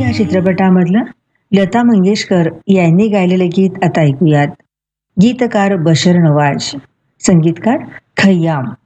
या चित्रपटामधलं लता मंगेशकर यांनी गायलेलं गीत आता ऐकूयात. गीतकार बशीर नवाज, संगीतकार खय्याम.